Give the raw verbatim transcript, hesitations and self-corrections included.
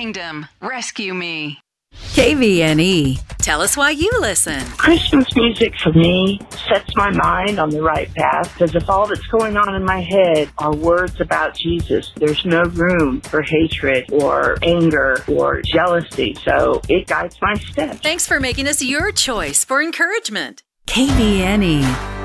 kingdom. Rescue me. K V N E. Tell us why you listen. Christmas music for me sets my mind on the right path, because if all that's going on in my head are words about Jesus, there's no room for hatred or anger or jealousy. So it guides my steps. Thanks for making us your choice for encouragement. K V N E.